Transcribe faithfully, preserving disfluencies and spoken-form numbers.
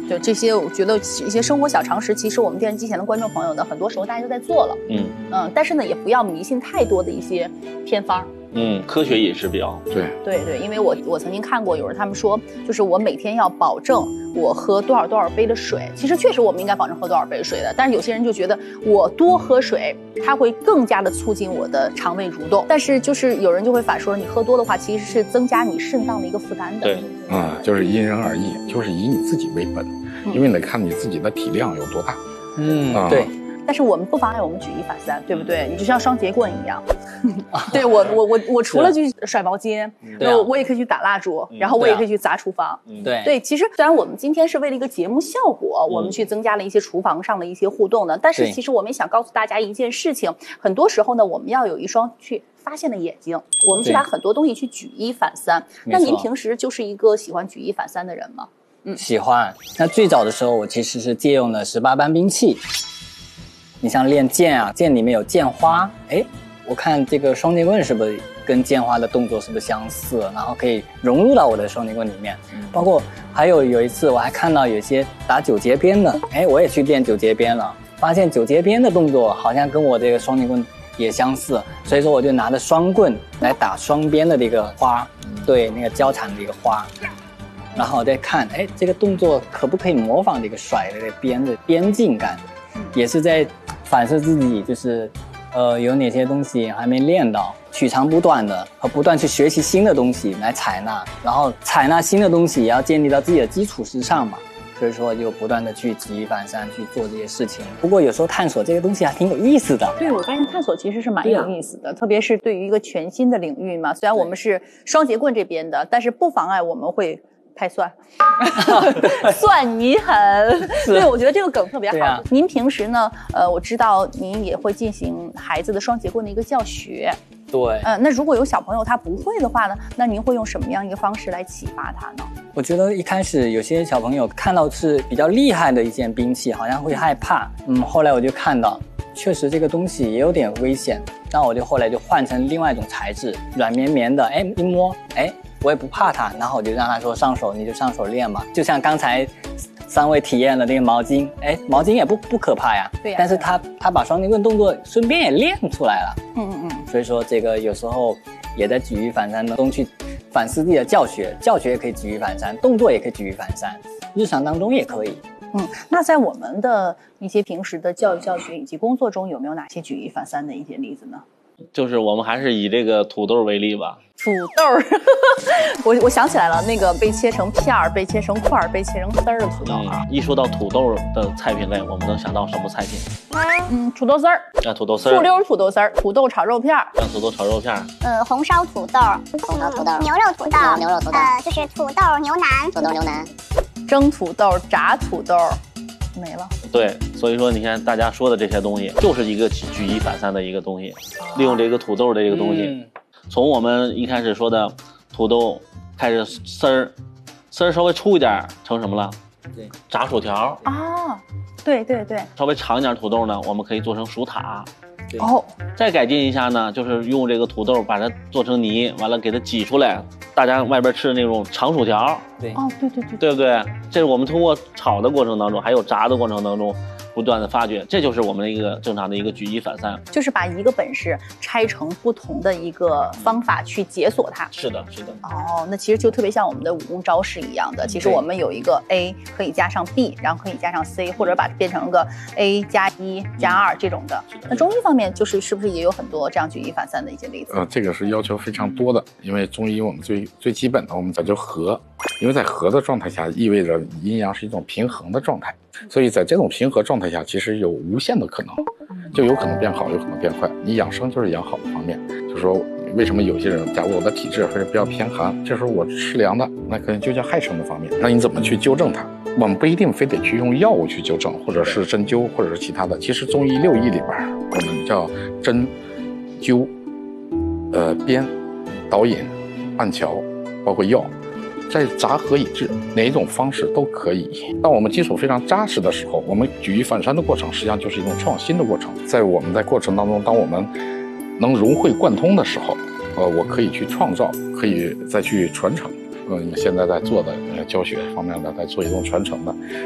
就这些，我觉得一些生活小常识，其实我们电视机前的观众朋友呢，很多时候大家都在做了。嗯嗯，但是呢，也不要迷信太多的一些偏方。 嗯，科学饮食比较对对对，因为我我曾经看过有人他们说，就是我每天要保证我喝多少多少杯的水。其实确实我们应该保证喝多少杯水的，但是有些人就觉得我多喝水，它会更加的促进我的肠胃蠕动。但是就是有人就会反说，你喝多的话，其实是增加你肾脏的一个负担的。 对， 啊、嗯，就是因人而异，就是以你自己为本，嗯、因为得看你自己的体量有多大。 嗯， 啊、 对。 但是我们不妨碍我们举一反三，对不对？你就像双节棍一样，对我我我我除了去甩毛巾，然后我也可以去打蜡烛，然后我也可以去砸厨房。 对对，其实虽然我们今天是为了一个节目效果，我们去增加了一些厨房上的一些互动的，但是其实我们也想告诉大家一件事情，很多时候呢，我们要有一双去发现的眼睛，我们去把很多东西去举一反三。那您平时就是一个喜欢举一反三的人吗？ 嗯，喜欢。那最早的时候，我其实是借用了十八般兵器。你像练剑啊，剑里面有剑花，哎，我看这个双截棍是不是跟剑花的动作是不是相似，然后可以融入到我的双截棍里面。包括还有有一次我还看到有些打九节鞭的，哎，我也去练九节鞭了，发现九节鞭的动作好像跟我这个双截棍也相似，所以说我就拿着双棍来打双边的这个花，对，那个交缠的一个花。然后我再看，哎，这个动作可不可以模仿这个甩的这个鞭的边劲感，也是在反射自己，就是呃有哪些东西还没练到，取长补短的，和不断去学习新的东西来采纳，然后采纳新的东西也要建立到自己的基础之上嘛。所以说就不断的去举一反三去做这些事情。不过有时候探索这个东西还挺有意思的。 对，我发现探索其实是蛮有意思的，特别是对于一个全新的领域嘛。虽然我们是双节棍这边的，但是不妨碍我们会拍蒜，蒜你狠。对，我觉得这个梗特别好。啊、您平时呢，呃，我知道您也会进行孩子的双节棍的一个教学。 对， 呃，那如果有小朋友他不会的话呢，那您会用什么样一个方式来启发他呢？ 我觉得一开始有些小朋友看到是比较厉害的一件兵器，好像会害怕。嗯，后来我就看到，确实这个东西也有点危险，那我就后来就换成另外一种材质，软绵绵的，哎，一摸，哎，我也不怕它，然后我就让他说上手，你就上手练嘛。就像刚才三位体验了那个毛巾，哎，毛巾也不不可怕呀， 对呀， 但是他他把双截棍动作顺便也练出来了。 嗯嗯嗯。 所以说这个有时候也在举一反三中去反思自己的教学，教学也可以举一反三，动作也可以举一反三，日常当中也可以。 嗯，那在我们的一些平时的教育教学以及工作中，有没有哪些举一反三的一些例子呢？ 就是我们还是以这个土豆为例吧。 土豆儿，我我想起来了，那个被切成片儿、被切成块儿、被切成丝儿的土豆啊、 嗯。一说到土豆的菜品类，我们能想到什么菜品？ 嗯，土豆丝儿。 啊，土豆丝儿。 醋溜土豆丝儿，土豆炒肉片儿。 像土豆炒肉片儿。 呃，红烧土豆，红烧土豆，牛肉土豆，牛肉土豆，呃，就是土豆牛腩，土豆牛腩， 蒸土豆、炸土豆。没了。 对，所以说你看大家说的这些东西，就是一个举一反三的一个东西，利用这个土豆的这个东西，嗯、从我们一开始说的土豆开始丝儿，丝儿稍微粗一点成什么了？对，炸薯条啊，对对对， 稍微长一点土豆呢，我们可以做成薯塔。 哦， 再改进一下呢，就是用这个土豆把它做成泥，完了给它挤出来，大家外边吃的那种长薯条。 对， 哦，对对对， 对不对？这是我们通过炒的过程当中，还有炸的过程当中，不断的发掘，这就是我们的一个正常的一个举一反三， 就是把一个本事拆成不同的一个方法去解锁它。 是的，是的。 哦，那其实就特别像我们的武功招式一样的，其实我们有一个 A 可以加上 B， 然后可以加上 C， 或者把它变成个 A 加一加二这种的。那中医方面就是是不是也有很多这样举一反三的一些例子？ 呃，这个是要求非常多的，因为中医我们最最基本的我们讲究和，因为在和的状态下意味着阴阳是一种平衡的状态，所以在这种平和状态下，其实有无限的可能，就有可能变好，有可能变坏。你养生就是养好的方面，就是说为什么有些人，假如我的体质还是比较偏寒，这时候我吃凉的，那可能就叫害生的方面，那你怎么去纠正它？我们不一定非得去用药物去纠正，或者是针灸，或者是其他的。其实中医六艺里边，我们叫针、灸、呃砭、导引、按桥，包括药。在杂合一致，哪一种方式都可以。当我们基础非常扎实的时候，我们举一反三的过程实际上就是一种创新的过程。在我们在过程当中，当我们能融会贯通的时候，呃，我可以去创造，可以再去传承。呃，现在在做的呃教学方面的，在做一种传承的，